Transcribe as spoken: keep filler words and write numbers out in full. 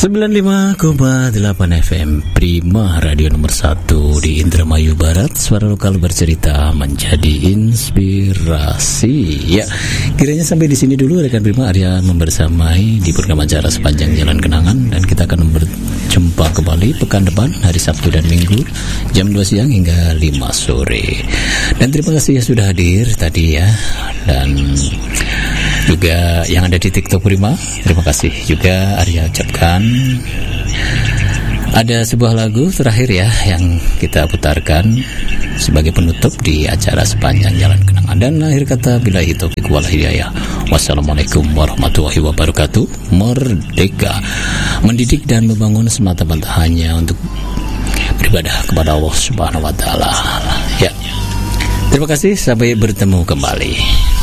sembilan puluh lima koma delapan F M Prima, radio nomor satu di Indramayu Barat. Suara lokal bercerita menjadi inspirasi. Ya, kiranya sampai di sini dulu rekan Prima. Arya membersamai di program acara Sepanjang Jalan Kenangan, dan kita akan berjumpa kembali pekan depan hari Sabtu dan Minggu jam dua siang hingga lima sore. Dan terima kasih ya sudah hadir tadi ya, dan juga yang ada di TikTok Prima. Terima kasih juga Arya ucapkan. Ada sebuah lagu terakhir ya yang kita putarkan sebagai penutup di acara Sepanjang Jalan Kenangan. Dan akhir kata, billahi taufiq wal hidayah. Wassalamualaikum warahmatullahi wabarakatuh. Merdeka, mendidik dan membangun semata-mata hanya untuk beribadah kepada Allah Subhanahu wa taala. Ya. Terima kasih, sampai bertemu kembali.